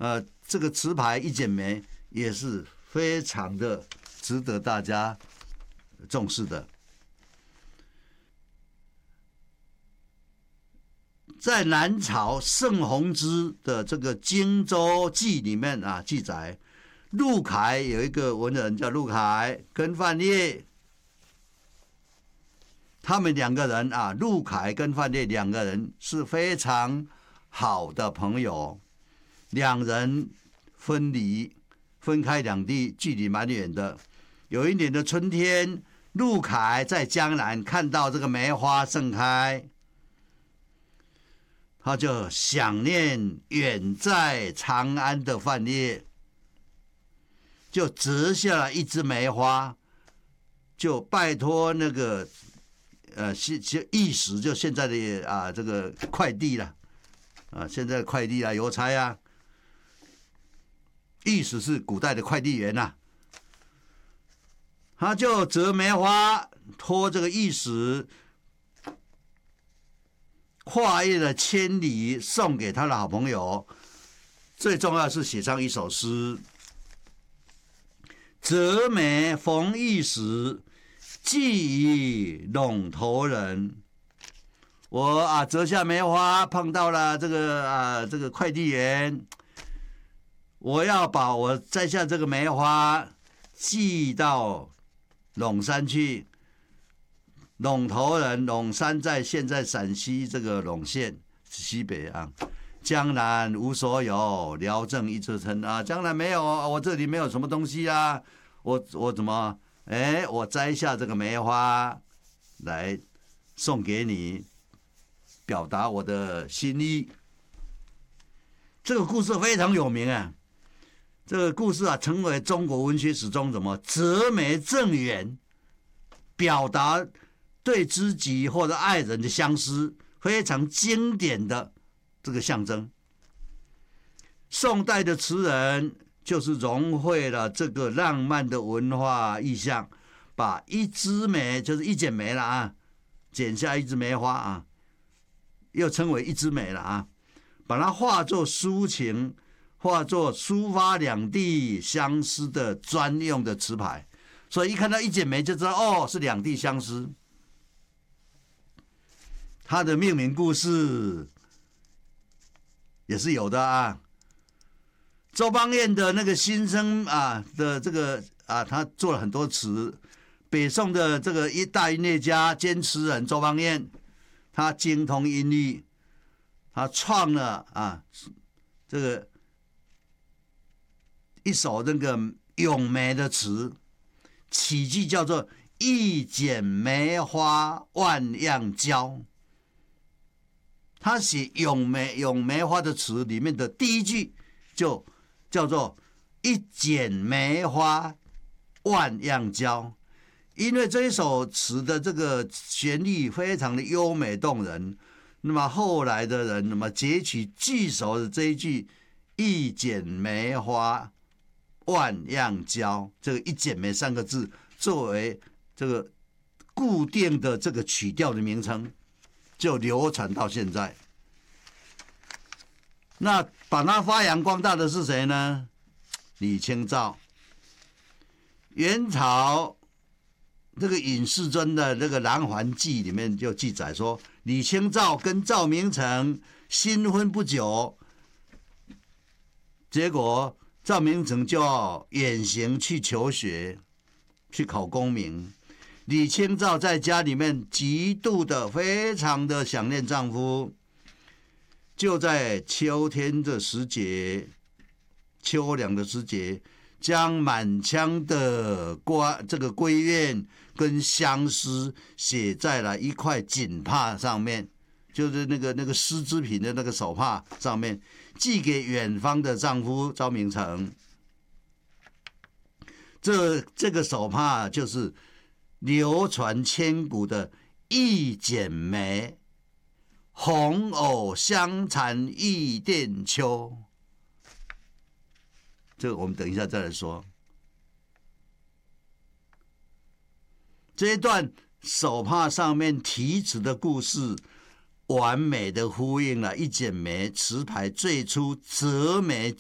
这个词牌一剪梅也是非常的值得大家重视的。在南朝盛弘之的这个《荆州记》里面啊记载，陆凯有一个文人叫陆凯，跟范晔，他们两个人啊，陆凯跟范晔两个人是非常好的朋友，两人分开两地，距离蛮远的。有一年的春天，陆凯在江南看到这个梅花盛开，他就想念远在长安的范晔，就折下了一枝梅花，就拜托那个驿使，就现在的这个快递了现在的快递邮差啊，驿使是古代的快递员呐，他就折梅花托这个驿使跨越了千里送给他的好朋友，最重要是写上一首诗：折梅逢驿使，寄与陇头人。我折下梅花碰到了这个快递员，我要把我摘下这个梅花寄到陇山去。陇头人，陇山在现在陕西这个陇县西北啊。江南无所有，聊正一枝春啊。江南没有，我这里没有什么东西啊。我怎么？我摘下这个梅花来送给你，表达我的心意。这个故事非常有名啊。这个故事成为中国文学史中什么折梅赠远，表达对知己或者爱人的相思，非常经典的这个象征。宋代的词人就是融汇了这个浪漫的文化意象，把一枝梅，就是一剪梅了剪下一枝梅花又称为一枝梅了把它化作抒情，化作抒发两地相思的专用的词牌。所以一看到一剪梅就知道是两地相思。它的命名故事也是有的周邦彦的那个新生的这个他做了很多词。北宋的这个大音乐家兼词人周邦彦，他精通音律，他创了这个一首那个咏梅的词，起句叫做“一剪梅花万样娇”。他写咏梅花的词里面的第一句就叫做“一剪梅花万样娇”，因为这一首词的这个旋律非常的优美动人，那么后来的人那么截取句首的这一句“一剪梅花万样娇”，这个“一剪梅”三个字作为这个固定的这个曲调的名称，就流传到现在。那把它发扬光大的是谁呢？李清照。元朝这个尹世尊的这个《琅环记》里面就记载说，李清照跟赵明诚新婚不久，结果赵明诚就要远行去求学，去考功名。李清照在家里面极度的非常的想念丈夫，就在秋天的时节，秋凉的时节，将满腔的这个闺怨跟相思写在了一块锦帕上面，就是那个丝织品的那个手帕上面，寄给远方的丈夫赵明诚。这个手帕就是流传千古的一剪梅，红藕香残玉簟秋。这个我们等一下再来说。这一段手帕上面题词的故事，完美的呼应了一剪梅词牌最初折梅